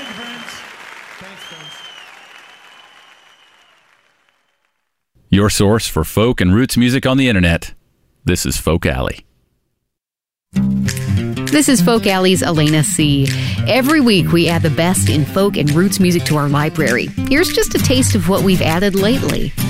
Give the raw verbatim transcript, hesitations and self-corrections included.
you, friends. Thanks, friends. Your source for folk and roots music on the internet. This is Folk Alley. This is Folk Alley's Elena C. Every week we add the best in folk and roots music to our library. Here's just a taste of what we've added lately.